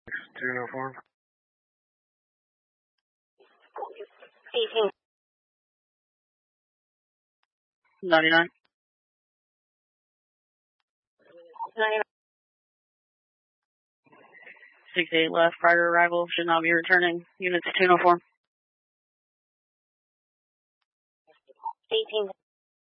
204. 18. 99. 99. 68 left, prior to arrival, should not be returning. Units 204. 18.